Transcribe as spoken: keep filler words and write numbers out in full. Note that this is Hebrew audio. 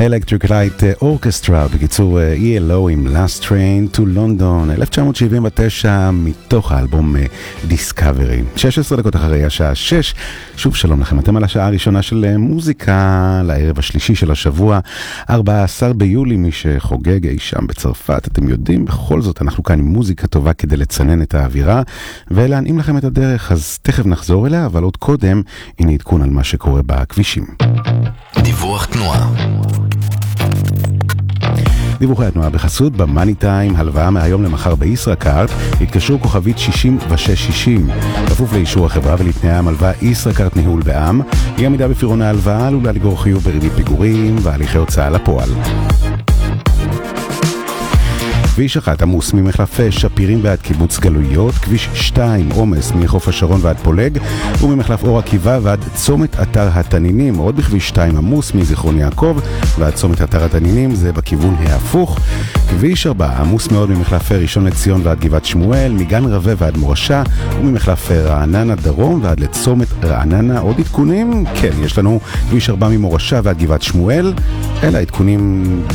Electric Light Orchestra, בקיצור E L O עם Last Train to London, אלף תשע מאות שבעים ותשע, מתוך האלבום Discovery. שש עשרה דקות אחרי השעה שש, שוב שלום לכם, אתם על השעה הראשונה של מוזיקה, לערב השלישי של השבוע, ארבעה עשר ביולי, מי שחוגג אי שם בצרפת, אתם יודעים, בכל זאת אנחנו כאן עם מוזיקה טובה כדי לצנן את האווירה, ולהנעים לכם את הדרך, אז תכף נחזור אליה, אבל עוד קודם, הנה עדכון על מה שקורה בכבישים. דיווח תנועה. דיווחי התנועה בחסות במאני טיים, הלוואה מהיום למחר בישראכרט, התקשרו כוכבית שישים ושש שישים, כפוף לאישור החברה ולתנאי המלווה ישראכרט ניהול בע"מ, היא עמידה בפירעון ההלוואה עלולה לגרור חיוב בריבית פיגורים והליכי הוצאה לפועל. כביש אחת עמוס ממחלף שפירים ועד קיבוץ גלויות, כביש שתיים עומס מחוף השרון ועד פולג, וממחלף אור עקיבא ועד צומת אתר התנינים. עוד בכביש שתיים עמוס מזיכרון יעקב ועד צומת אתר התנינים, זה בכיוון ההפוך. כביש ארבע עמוס מאוד ממחלף ראשון לציון ועד גבעת שמואל, מגן רווה ועד מורשה, וממחלף רעננה דרום ועד לצומת רעננה. עוד עדכונים? כן, יש לנו כביש ארבע ממורשה ועד גבעת שמואל, אלה עדכונים